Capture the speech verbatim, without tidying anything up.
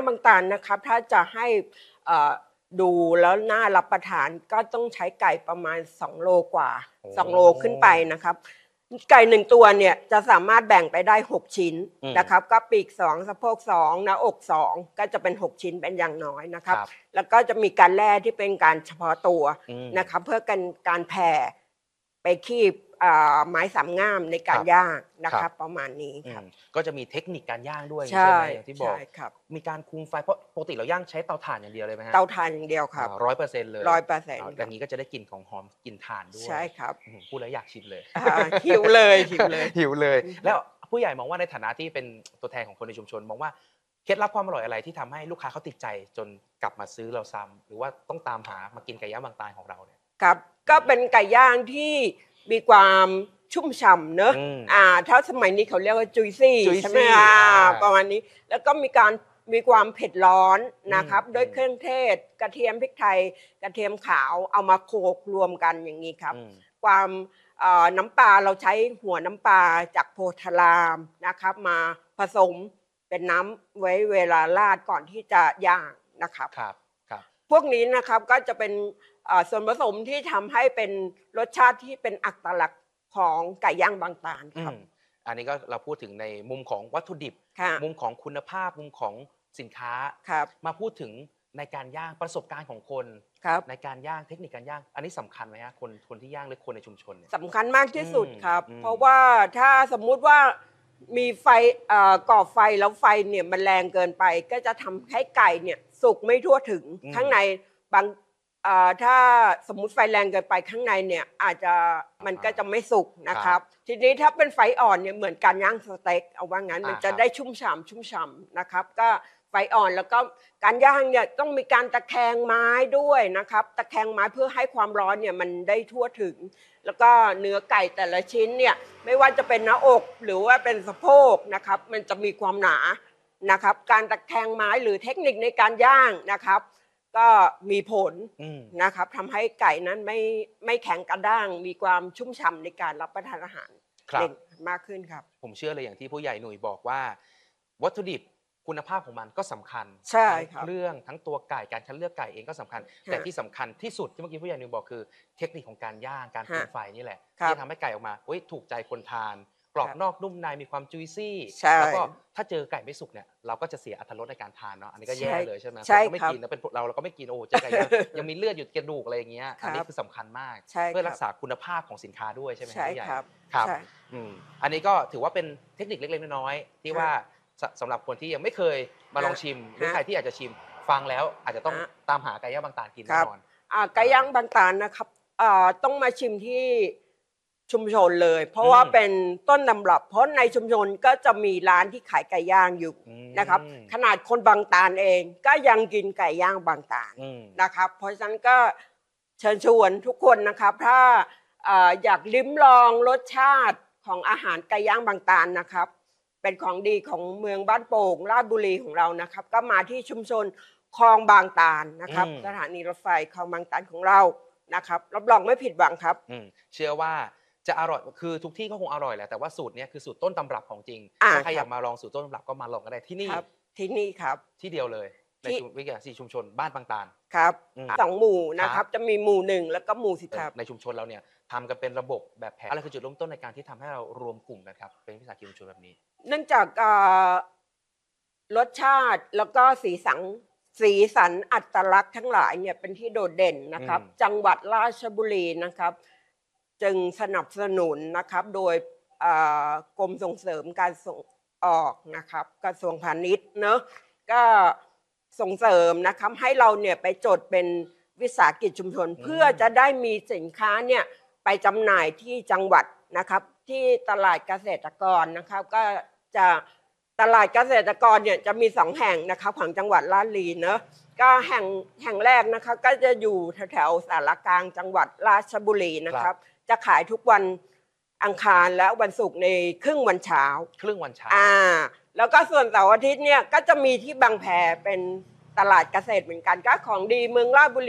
บางตาลนะครับถ้าจะให้ดูแล้วน่ารับประทานก็ต้องใช้ไก่ประมาณสองโลกว่าสองโลขึ้นไปนะครับไก่หนึ่งตัวเนี่ยจะสามารถแบ่งไปได้หกชิ้นนะครับก็ปีกสองสะโพกสองหน้าอกสองก็จะเป็นหกชิ้นเป็นอย่างน้อยนะครับแล้วก็จะมีการแล่ที่เป็นการเฉพาะตัวนะครับเพื่อการการแผ่ไปคีบไม้สามง่ามในการย่างนะครับประมาณนี้ครับก็จะมีเทคนิคการย่างด้วยใช่ไหมอย่างที่บอกมีการคุมไฟเพราะปกติเราย่างใช้เตาถ่านอย่างเดียวเลยไหมฮะเตาถ่านอย่างเดียวครับร้อยเปอร์เซ็นต์เลยร้อยเปอร์เซ็นต์อย่างนี้ก็จะได้กลิ่นของหอมกลิ่นถ่านด้วยใช่ครับพูดแล้วอยากชิมเลยหิวเลยหิวเลยหิวเลยแล้วผู้ใหญ่มองว่าในฐานะที่เป็นตัวแทนของคนในชุมชนมองว่าเคล็ดลับความอร่อยอะไรที่ทำให้ลูกค้าเขาติดใจจนกลับมาซื้อเราซ้ำหรือว่าต้องตามหามากินไก่ย่างบางตาลของเราเนี่ยครับก็เป็นไก่ย่างที่มีความชุ่มฉ่ำเนอะอ่าถ้าสมัยนี้เขาเรียกว่าจุยซี่ใช่ไหมอ่าประมาณนี้แล้วก็มีการมีความเผ็ดร้อนนะครับด้วยเครื่องเทศกระเทียมพริกไทยกระเทียมขาวเอามาโขลกรวมกันอย่างนี้ครับความน้ำปลาเราใช้หัวน้ำปลาจากโพธารามนะครับมาผสมเป็นน้ำไว้เวลาราดก่อนที่จะย่างนะครับครับครับพวกนี้นะครับก็จะเป็นส่วนผสมที่ทำให้เป็นรสชาติที่เป็นอัตลักษณ์ของไก่ย่างบางตาลครับอันนี้ก็เราพูดถึงในมุมของวัตถุดิบมุมของคุณภาพมุมของสินค้ามาพูดถึงในการย่างประสบการณ์ของคนในการย่างเทคนิคการย่างอันนี้สำคัญไหมฮะคนคนที่ย่างหรือคนในชุมชนสำคัญมากที่สุดครับเพราะว่าถ้าสมมุติว่ามีไฟก่อไฟแล้วไฟเนี่ยมันแรงเกินไปก็จะทำให้ไก่เนี่ยสุกไม่ทั่วถึงข้างในบางถ้าสมมุติไฟแรงเกินไปข้างในเนี่ยอาจจะมันก็จะไม่สุกนะครับทีนี้ถ้าเป็นไฟอ่อนเนี่ยเหมือนการย่างสเต็กเอาว่างั้นมันจะได้ชุ่มฉ่ำชุ่มฉ่ำนะครับก็ไฟอ่อนแล้วก็การย่างเนี่ยต้องมีการตะแคงไม้ด้วยนะครับตะแคงไม้เพื่อให้ความร้อนเนี่ยมันได้ทั่วถึงแล้วก็เนื้อไก่แต่ละชิ้นเนี่ยไม่ว่าจะเป็นหน้าอกหรือว่าเป็นสะโพกนะครับมันจะมีความหนานะครับการตะแคงไม้หรือเทคนิคในการย่างนะครับก็มีผลนะครับทำให้ไก่นั้นไม่ไม่แข็งกระด้างมีความชุ่มฉ่ำในการรับประทานอาหารเด่นมากขึ้นครับผมเชื่อเลยอย่างที่ผู้ใหญ่หนุ่ยบอกว่าวัตถุดิบคุณภาพของมันก็สำคัญใช่ครับเรื่องทั้งตัวไก่การคัดเลือกไก่เองก็สำคัญแต่ที่สำคัญที่สุดที่เมื่อกี้ผู้ใหญ่หนุ่ยบอกคือเทคนิคของการย่างการคุมไฟนี่แหละที่ทำให้ไก่ออกมาถูกใจคนทานกรอบนอกนุ่มในมีความจุยซี่แล้วก็ถ้าเจอไก่ไม่สุกเนี่ยเราก็จะเสียอรรถรสในการทานเนาะอันนี้ก็แย่เลยใช่ไหมใช่ก็ไม่กินแล้วเป็นเราเราก็ไม่กินโอ้เจอไก่ยังมีเลือดอยู่กระดูกอะไรอย่างเงี้ยอันนี้คือสำคัญมากเพื่อรักษาคุณภาพของสินค้าด้วยใช่ไหมใช่ครับครับอันนี้ก็ถือว่าเป็นเทคนิคเล็กๆน้อยๆที่ว่าสำหรับคนที่ยังไม่เคยมาลองชิมหรือใครที่อยากจะชิมฟังแล้วอาจจะต้องตามหาไก่ย่างบางตาลกินแน่นอนไก่ย่างบางตาลนะครับต้องมาชิมที่ชุมชนเลยเพราะว่าเป็นต้นตำรับเพราะในชุมชนก็จะมีร้านที่ขายไก่ย่างอยู่นะครับขนาดคนบางตาลเองก็ยังกินไก่ย่างบางตาลนะครับเพราะฉะนั้นก็เชิญชวนทุกคนนะครับถ้าอยากลิ้มลองรสชาติของอาหารไก่ย่างบางตาลนะครับเป็นของดีของเมืองบ้านโป่งราชบุรีของเรานะครับก็มาที่ชุมชนคลองบางตาลนะครับสถานีรถไฟคลองบางตาลของเรานะครับรับรองไม่ผิดหวังครับเชื่อว่าจะอร่อยคือทุกที่ก็คงอร่อยแหละแต่ว่าสูตรนี้คือสูตรต้นตำรับของจริงใครอยากมาลองสูตรต้นตำรับก็มาลองกันได้ที่นี่ที่นี่ครับที่เดียวเลยในวิทยาศาสตร์ชุมชนบ้านบางตาลครับสองหมู่นะครับจะมีหมู่หนึ่งแล้วก็หมู่สิบในชุมชนเราเนี่ยทำกันเป็นระบบแบบแผนอะไรคือจุดเริ่มต้นในการที่ทำให้เรารวมกลุ่มกันครับเป็นวิสาหกิจชุมชนแบบนี้เนื่องจากรสชาติแล้วก็สีสันสีสันอัตลักษณ์ทั้งหลายเนี่ยเป็นที่โดดเด่นนะครับจังหวัดราชบุรีนะครับจึงสนับสนุนนะครับโดยกรมส่งเสริมการส่งออกนะครับกระทรวงพาณิชย์เนอะก็ส่งเสริมนะครับให้เราเนี่ยไปจดเป็นวิสาหกิจชุมชนเพื่อจะได้มีสินค้าเนี่ยไปจำหน่ายที่จังหวัดนะครับที่ตลาดเกษตรกรนะครับก็จะตลาดเกษตรกรเนี่ยจะมีสองแห่งนะครับของจังหวัดราชบุรีเนอะก็แห่งแห่งแรกนะคะก็จะอยู่แถวๆสารกลางจังหวัดราชบุรีนะครับจะขายทุกวันอังคารและวันศุกร์ในครึ่งวันเช้าครึ่งวันเช้าอ่าแล้วก็ส่วนเสาร์อาทิตย์เนี่ยก็จะมีที่บางแพเป็นตลาดเกษตรเหมือนกันก็ของดีเมืองราชบุรี